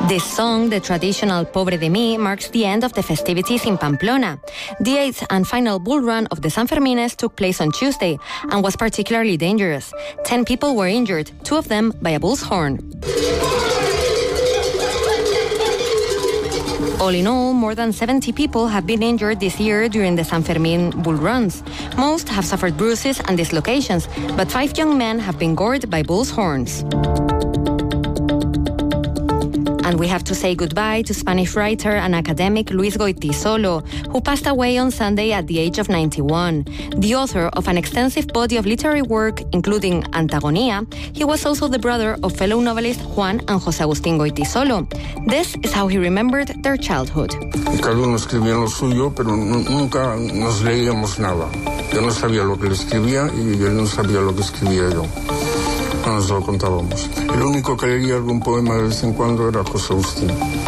This song, the traditional Pobre de mí, marks the end of the festivities in Pamplona. The 8th and final bull run of the Sanfermines took place on Tuesday and was particularly dangerous. 10 people were injured, 2 of them by a bull's horn. All in all, more than 70 people have been injured this year during the San Fermin bull runs. Most have suffered bruises and dislocations, but 5 young men have been gored by bull's horns. And we have to say goodbye to Spanish writer and academic Luis Goytisolo, who passed away on Sunday at the age of 91. The author of an extensive body of literary work, including Antagonía, he was also the brother of fellow novelists Juan and José Agustín Goytisolo. This is how he remembered their childhood. Cada uno escribía lo suyo, pero nunca nos leíamos nada. Yo no sabía lo que él escribía y él no sabía lo que escribía yo. No nos lo contábamos. El único que leía algún poema de vez en cuando era José Agustín.